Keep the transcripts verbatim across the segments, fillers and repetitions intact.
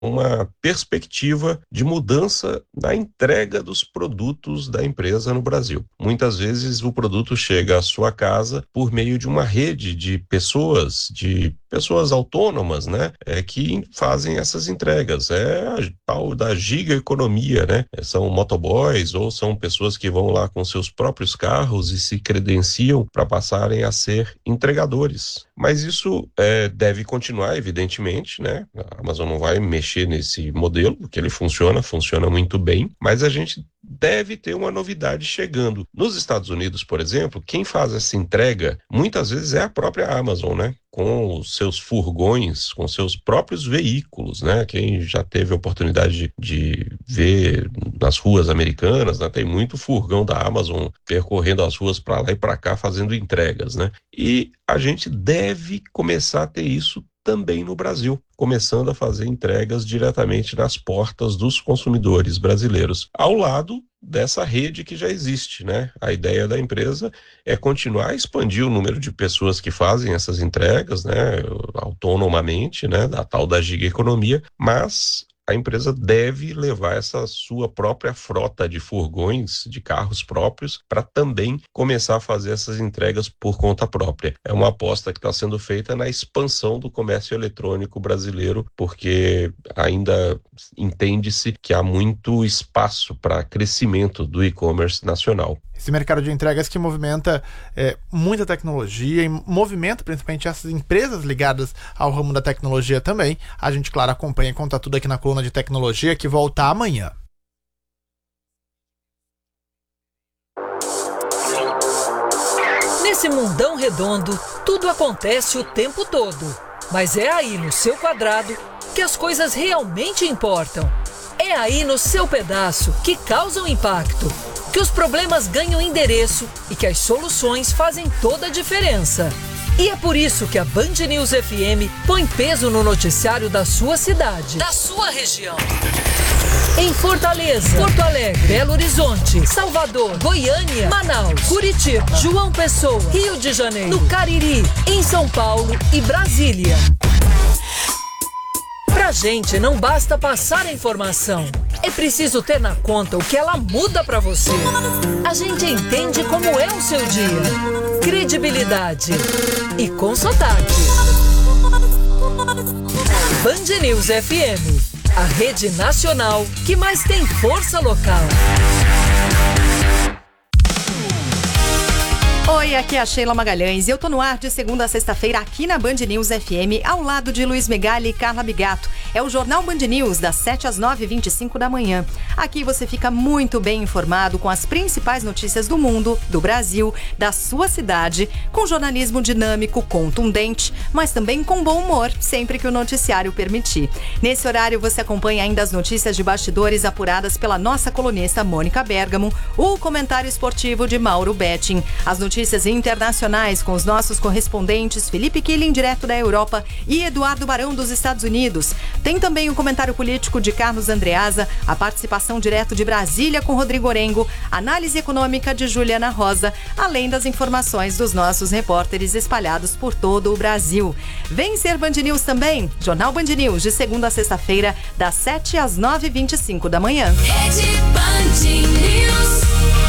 uma perspectiva de mudança na entrega dos produtos da empresa no Brasil. Muitas vezes o produto chega à sua casa por meio de uma rede de pessoas, de pessoas autônomas, né, é, que fazem essas entregas. É a tal da gigaeconomia, né? São motoboys ou são pessoas que vão lá com seus próprios carros e se credenciam para passarem a ser entregadores. Mas isso é, deve continuar, evidentemente, né? A Amazon não vai mexer nesse modelo, porque ele funciona, funciona muito bem, mas a gente deve ter uma novidade chegando. Nos Estados Unidos, por exemplo, quem faz essa entrega muitas vezes é a própria Amazon, né? Com os seus furgões, com seus próprios veículos, né? Quem já teve a oportunidade de, de ver nas ruas americanas, né? Tem muito furgão da Amazon percorrendo as ruas para lá e para cá fazendo entregas, né? E a gente deve começar a ter isso também no Brasil, começando a fazer entregas diretamente nas portas dos consumidores brasileiros, ao lado dessa rede que já existe, né? A ideia da empresa é continuar a expandir o número de pessoas que fazem essas entregas, né, autonomamente, né, da tal da gigaeconomia, mas a empresa deve levar essa sua própria frota de furgões, de carros próprios, para também começar a fazer essas entregas por conta própria. É uma aposta que está sendo feita na expansão do comércio eletrônico brasileiro, porque ainda entende-se que há muito espaço para crescimento do e-commerce nacional. Esse mercado de entregas que movimenta é, muita tecnologia e movimenta principalmente essas empresas ligadas ao ramo da tecnologia também. A gente, claro, acompanha e conta tudo aqui na coluna de tecnologia, que volta amanhã. Nesse mundão redondo, tudo acontece o tempo todo. Mas é aí no seu quadrado que as coisas realmente importam. É aí no seu pedaço que causam impacto, que os problemas ganham endereço e que as soluções fazem toda a diferença. E é por isso que a Band News F M põe peso no noticiário da sua cidade, da sua região. Em Fortaleza, Porto Alegre, Belo Horizonte, Salvador, Goiânia, Manaus, Curitiba, João Pessoa, Rio de Janeiro, no Cariri, em São Paulo e Brasília. Pra gente não basta passar a informação, é preciso ter na conta o que ela muda pra você. A gente entende como é o seu dia. Credibilidade e com sotaque. Band News F M, a rede nacional que mais tem força local. Oi, aqui é a Sheila Magalhães e eu tô no ar de segunda a sexta-feira aqui na Band News F M, ao lado de Luiz Megali e Carla Bigato. É o Jornal Band News, das sete às nove e vinte e cinco da manhã. Aqui você fica muito bem informado com as principais notícias do mundo, do Brasil, da sua cidade, com jornalismo dinâmico, contundente, mas também com bom humor, sempre que o noticiário permitir. Nesse horário você acompanha ainda as notícias de bastidores apuradas pela nossa colunista Mônica Bergamo, o comentário esportivo de Mauro Betting, as notícias internacionais com os nossos correspondentes Felipe Killing, direto da Europa, e Eduardo Barão, dos Estados Unidos. Tem também o comentário político de Carlos Andreasa, a participação direto de Brasília com Rodrigo Orengo, análise econômica de Juliana Rosa, além das informações dos nossos repórteres espalhados por todo o Brasil. Vem ser Band News também, Jornal Band News, de segunda a sexta-feira, das sete às nove e vinte e cinco da manhã. Rede Band News.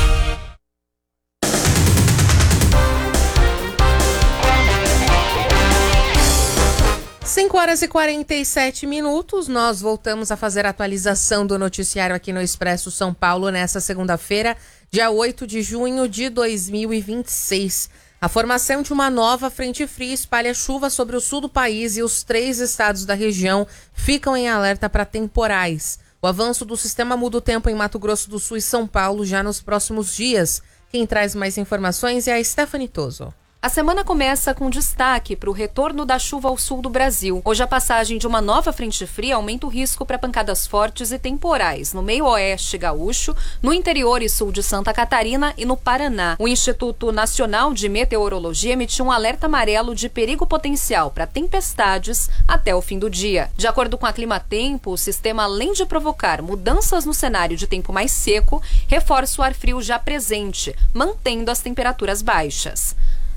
cinco horas e quarenta e sete minutos, nós voltamos a fazer a atualização do noticiário aqui no Expresso São Paulo nesta segunda-feira, dia oito de junho de dois mil e vinte e seis. A formação de uma nova frente fria espalha chuva sobre o sul do país e os três estados da região ficam em alerta para temporais. O avanço do sistema muda o tempo em Mato Grosso do Sul e São Paulo já nos próximos dias. Quem traz mais informações é a Stephanie Toso. A semana começa com destaque para o retorno da chuva ao sul do Brasil. Hoje a passagem de uma nova frente fria aumenta o risco para pancadas fortes e temporais no meio oeste gaúcho, no interior e sul de Santa Catarina e no Paraná. O Instituto Nacional de Meteorologia emitiu um alerta amarelo de perigo potencial para tempestades até o fim do dia. De acordo com a Climatempo, o sistema, além de provocar mudanças no cenário de tempo mais seco, reforça o ar frio já presente, mantendo as temperaturas baixas.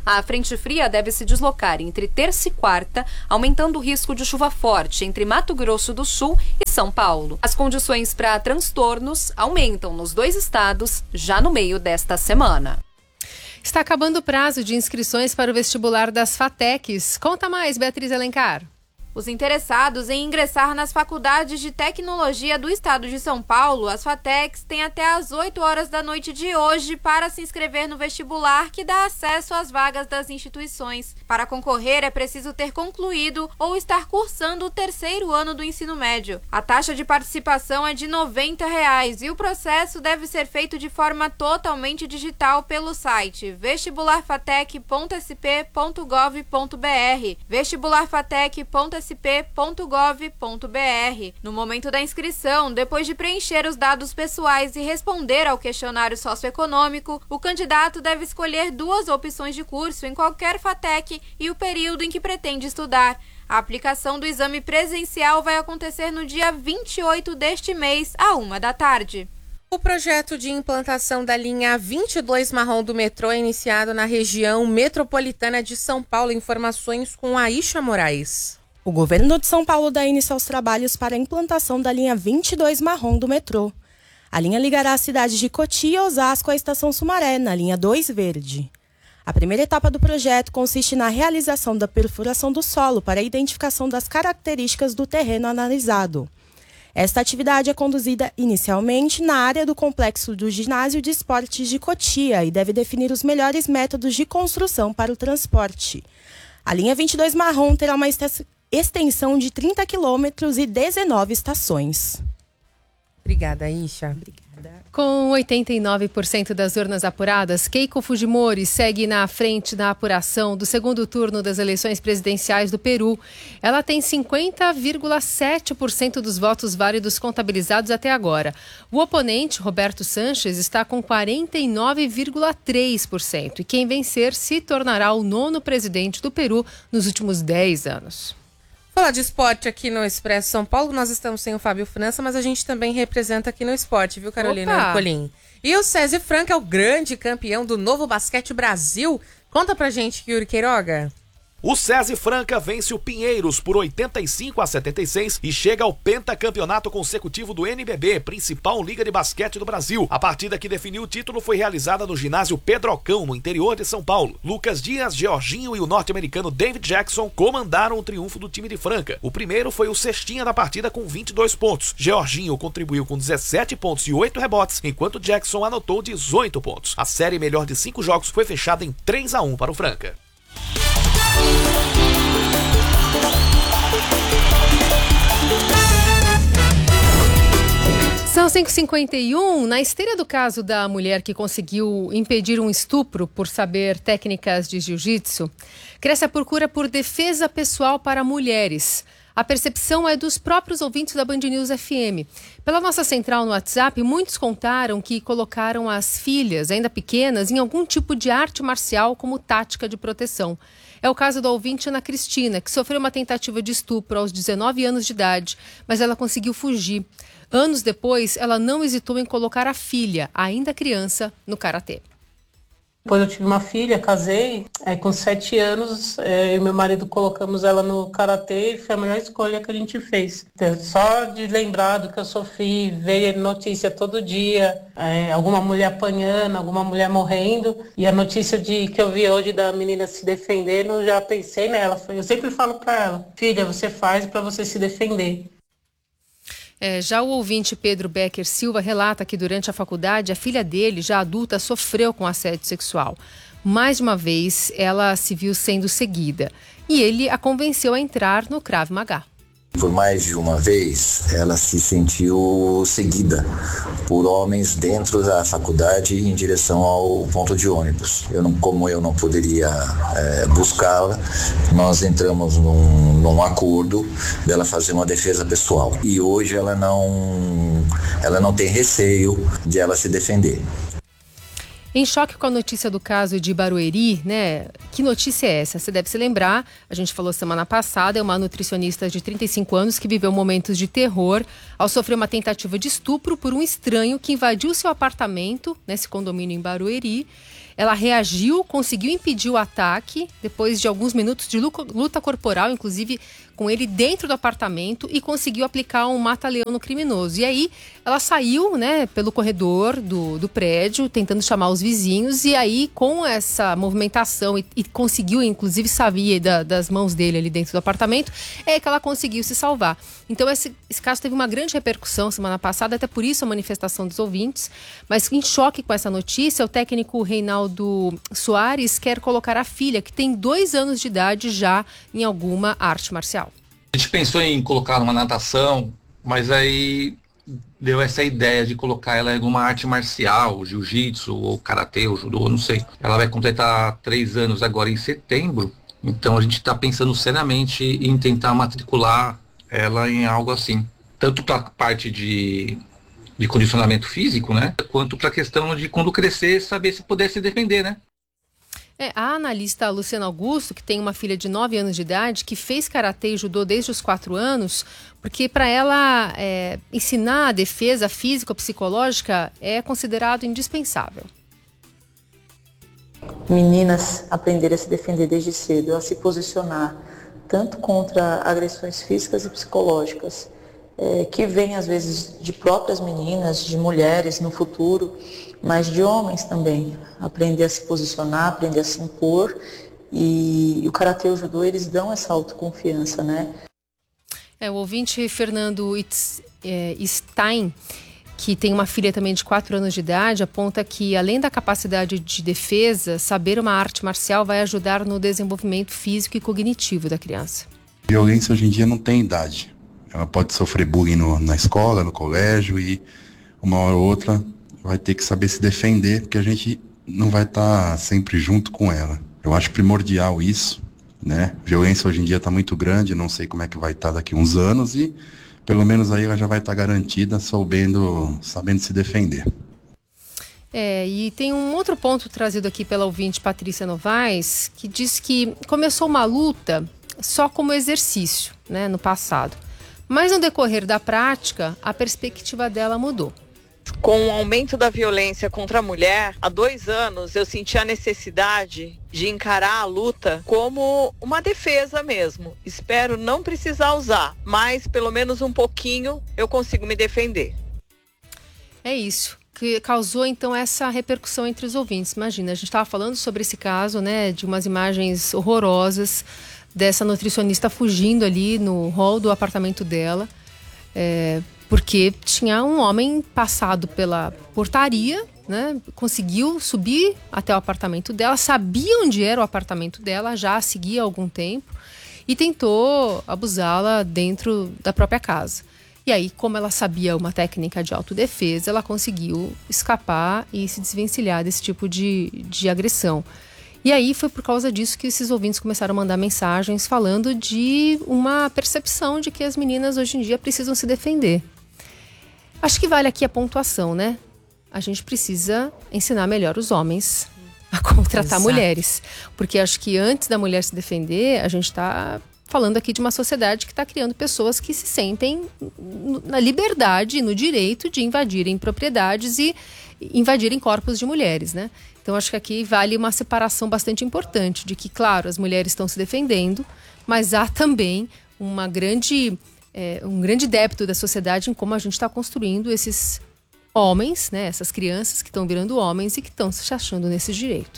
A frente fria deve se deslocar entre terça e quarta, aumentando o risco de chuva forte entre Mato Grosso do Sul e São Paulo. As condições para transtornos aumentam nos dois estados já no meio desta semana. Está acabando o prazo de inscrições para o vestibular das FATECs. Conta mais, Beatriz Alencar. Os interessados em ingressar nas faculdades de tecnologia do estado de São Paulo, as FATECs, têm até às oito horas da noite de hoje para se inscrever no vestibular que dá acesso às vagas das instituições. Para concorrer, é preciso ter concluído ou estar cursando o terceiro ano do ensino médio. A taxa de participação é de noventa reais e o processo deve ser feito de forma totalmente digital pelo site vestibular fatec ponto s p ponto gov ponto b r, vestibular fatec ponto s p ponto gov ponto b r. No momento da inscrição, depois de preencher os dados pessoais e responder ao questionário socioeconômico, o candidato deve escolher duas opções de curso em qualquer FATEC e o período em que pretende estudar. A aplicação do exame presencial vai acontecer no dia vinte e oito deste mês, à uma da tarde. O projeto de implantação da linha vinte e dois marrom do metrô é iniciado na região metropolitana de São Paulo. Informações com Aisha Moraes. O governo de São Paulo dá início aos trabalhos para a implantação da linha vinte e dois marrom do metrô. A linha ligará a cidade de Cotia e Osasco à estação Sumaré, na linha dois verde. A primeira etapa do projeto consiste na realização da perfuração do solo para a identificação das características do terreno analisado. Esta atividade é conduzida inicialmente na área do complexo do Ginásio de Esportes de Cotia e deve definir os melhores métodos de construção para o transporte. A linha vinte e dois marrom terá uma extensão de trinta quilômetros e dezenove estações. Obrigada, Isha. Obrigada. Com oitenta e nove por cento das urnas apuradas, Keiko Fujimori segue na frente da apuração do segundo turno das eleições presidenciais do Peru. Ela tem cinquenta vírgula sete por cento dos votos válidos contabilizados até agora. O oponente, Roberto Sanches, está com quarenta e nove vírgula três por cento e quem vencer se tornará o nono presidente do Peru nos últimos dez anos. Falar de esporte aqui no Expresso São Paulo, nós estamos sem o Fábio França, mas a gente também representa aqui no esporte, viu, Carolina Ercolim? E o César Franca é o grande campeão do Novo Basquete Brasil. Conta pra gente, Yuri Queiroga. O SESI Franca vence o Pinheiros por oitenta e cinco a setenta e seis e chega ao pentacampeonato consecutivo do N B B, principal liga de basquete do Brasil. A partida que definiu o título foi realizada no ginásio Pedrocão, no interior de São Paulo. Lucas Dias, Jorginho e o norte-americano David Jackson comandaram o triunfo do time de Franca. O primeiro foi o cestinha da partida com vinte e dois pontos. Jorginho contribuiu com dezessete pontos e oito rebotes, enquanto Jackson anotou dezoito pontos. A série melhor de cinco jogos foi fechada em três a um para o Franca. São cinco e cinquenta e um. Na esteira do caso da mulher que conseguiu impedir um estupro por saber técnicas de jiu-jitsu, cresce a procura por defesa pessoal para mulheres. A percepção é dos próprios ouvintes da Band News F M. Pela nossa central no WhatsApp, muitos contaram que colocaram as filhas, ainda pequenas, em algum tipo de arte marcial como tática de proteção. É o caso da ouvinte Ana Cristina, que sofreu uma tentativa de estupro aos dezenove anos de idade, mas ela conseguiu fugir. Anos depois, ela não hesitou em colocar a filha, ainda criança, no karatê. Depois eu tive uma filha, casei, aí com sete anos, é, eu e meu marido colocamos ela no karatê e foi a melhor escolha que a gente fez. Então, só de lembrar do que eu sofri, ver notícia todo dia, é, alguma mulher apanhando, alguma mulher morrendo, e a notícia de, que eu vi hoje da menina se defendendo, eu já pensei nela. Eu sempre falo pra ela, filha, você faz pra você se defender. É, já o ouvinte Pedro Becker Silva relata que durante a faculdade a filha dele, já adulta, sofreu com assédio sexual. Mais de uma vez ela se viu sendo seguida e ele a convenceu a entrar no Krav Maga. Por mais de uma vez, ela se sentiu seguida por homens dentro da faculdade em direção ao ponto de ônibus. Eu não, como eu não poderia é, buscá-la, nós entramos num, num acordo dela fazer uma defesa pessoal. E hoje ela não, ela não tem receio de ela se defender. Em choque com a notícia do caso de Barueri, né? Que notícia é essa? Você deve se lembrar, a gente falou semana passada, é uma nutricionista de trinta e cinco anos que viveu momentos de terror ao sofrer uma tentativa de estupro por um estranho que invadiu seu apartamento, nesse condomínio em Barueri. Ela reagiu, conseguiu impedir o ataque, depois de alguns minutos de luta corporal, inclusive com ele dentro do apartamento, e conseguiu aplicar um mata-leão no criminoso. E aí ela saiu, né, pelo corredor do, do prédio, tentando chamar os vizinhos, e aí com essa movimentação, e, e conseguiu, inclusive sabia da, das mãos dele ali dentro do apartamento, é que ela conseguiu se salvar. Então esse, esse caso teve uma grande repercussão semana passada, até por isso a manifestação dos ouvintes, mas em choque com essa notícia, o técnico Reinaldo Soares quer colocar a filha, que tem dois anos de idade, já em alguma arte marcial. A gente pensou em colocar numa natação, mas aí deu essa ideia de colocar ela em alguma arte marcial, jiu-jitsu, ou karatê, ou judô, não sei. Ela vai completar três anos agora em setembro, então a gente está pensando seriamente em tentar matricular ela em algo assim. Tanto para a parte de, de condicionamento físico, né? Quanto para a questão de quando crescer, saber se puder se defender, né? É, a analista Luciana Augusto, que tem uma filha de nove anos de idade, que fez karatê e judô desde os quatro anos, porque para ela é, ensinar a defesa física ou psicológica é considerado indispensável. Meninas aprenderem a se defender desde cedo, a se posicionar tanto contra agressões físicas e psicológicas, é, que vêm às vezes de próprias meninas, de mulheres no futuro, mas de homens também. Aprender a se posicionar, aprender a se impor, e, e o karatê e o judô, eles dão essa autoconfiança, né? É, o ouvinte Fernando Itz, é, Stein, que tem uma filha também de quatro anos de idade, aponta que, além da capacidade de defesa, saber uma arte marcial vai ajudar no desenvolvimento físico e cognitivo da criança. Violência hoje em dia não tem idade. Ela pode sofrer bullying no, na escola, no colégio, e uma hora ou outra vai ter que saber se defender, porque a gente não vai estar tá sempre junto com ela. Eu acho primordial isso, né? Violência hoje em dia está muito grande, não sei como é que vai estar tá daqui uns anos, e pelo menos aí ela já vai estar tá garantida, sabendo, sabendo se defender. É, e tem um outro ponto trazido aqui pela ouvinte Patrícia Novaes, que diz que começou uma luta só como exercício, né, no passado. Mas no decorrer da prática, a perspectiva dela mudou. Com o aumento da violência contra a mulher, há dois anos eu senti a necessidade de encarar a luta como uma defesa mesmo. Espero não precisar usar, mas pelo menos um pouquinho eu consigo me defender. É isso, que causou então essa repercussão entre os ouvintes. Imagina, a gente estava falando sobre esse caso, né, de umas imagens horrorosas dessa nutricionista fugindo ali no hall do apartamento dela, é, porque tinha um homem passado pela portaria, né, conseguiu subir até o apartamento dela, sabia onde era o apartamento dela, já a seguia há algum tempo, e tentou abusá-la dentro da própria casa. E aí, como ela sabia uma técnica de autodefesa, ela conseguiu escapar e se desvencilhar desse tipo de, de agressão. E aí foi por causa disso que esses ouvintes começaram a mandar mensagens falando de uma percepção de que as meninas hoje em dia precisam se defender. Acho que vale aqui a pontuação, né? A gente precisa ensinar melhor os homens a como tratar Exato. mulheres. Porque acho que antes da mulher se defender, a gente está falando aqui de uma sociedade que está criando pessoas que se sentem na liberdade, no direito de invadirem propriedades e invadirem corpos de mulheres, né? Então acho que aqui vale uma separação bastante importante de que, claro, as mulheres estão se defendendo, mas há também uma grande, é, um grande débito da sociedade em como a gente está construindo esses homens, né? Essas crianças que estão virando homens e que estão se achando nesse direito.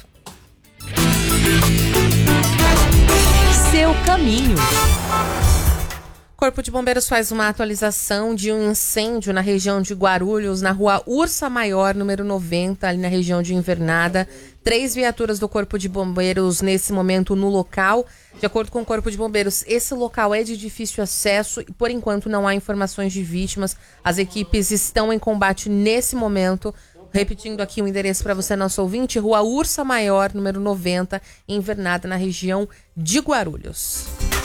Seu caminho. Corpo de Bombeiros faz uma atualização de um incêndio na região de Guarulhos, na rua Ursa Maior, número noventa, ali na região de Invernada. Três viaturas do Corpo de Bombeiros nesse momento no local. De acordo com o Corpo de Bombeiros, esse local é de difícil acesso e, por enquanto, não há informações de vítimas. As equipes estão em combate nesse momento. Repetindo aqui o endereço para você, nosso ouvinte, rua Ursa Maior, número noventa, em Invernada, na região de Guarulhos.